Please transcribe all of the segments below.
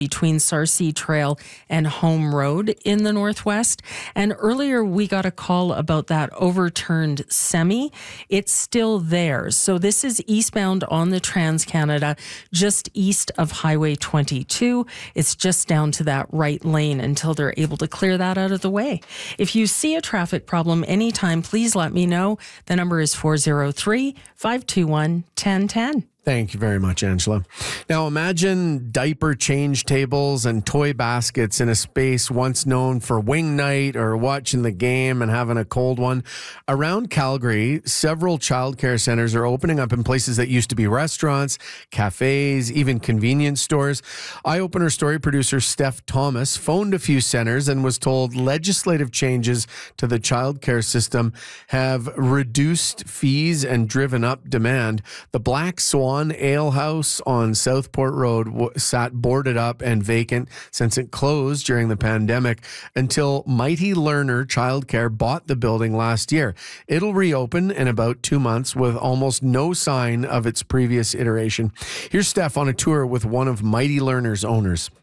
between Sarcee Trail and Home Road in the Northwest. And earlier we got a call about that overturned semi. It's still there. So this is eastbound on the Trans-Canada, just east of Highway 22. It's just down to that right lane until they're able to clear that out of the way. If you see a traffic problem anytime, please let me know. The number is 403-521-1010. Thank you very much, Angela. Now imagine diaper change tables and toy baskets in a space once known for wing night or watching the game and having a cold one. Around Calgary, several childcare centers are opening up in places that used to be restaurants, cafes, even convenience stores. Eye-Opener story producer Steph Thomas phoned a few centers and was told legislative changes to the childcare system have reduced fees and driven up demand. The Black Swan Ale House on Southport Road sat boarded up and vacant since it closed during the pandemic until Mighty Learner Childcare bought the building last year. It'll reopen in about 2 months with almost no sign of its previous iteration. Here's Steph on a tour with one of Mighty Learner's owners.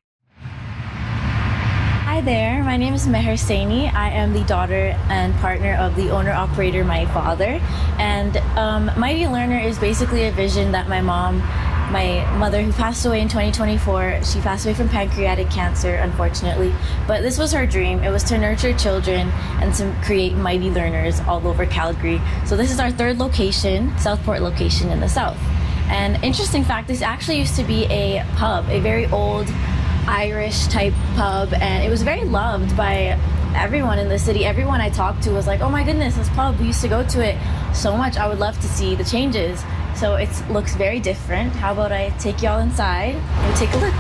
Hi there, my name is Meher Saini. I am the daughter and partner of the owner-operator, my father. And Mighty Learner is basically a vision that my mother who passed away in 2024, she passed away from pancreatic cancer, unfortunately. But this was her dream. It was to nurture children and to create Mighty Learners all over Calgary. So this is our third location, Southport location in the south. And interesting fact, this actually used to be a pub, a very old Irish type pub, and it was very loved by everyone in the city. Everyone I talked to was like, oh my goodness, this pub, we used to go to it so much. I would love to see the changes. So it looks very different. How about I take y'all inside and take a look.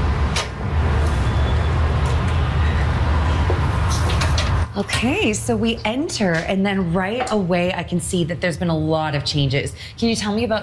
Okay, so we enter and then right away I can see that there's been a lot of changes. Can you tell me about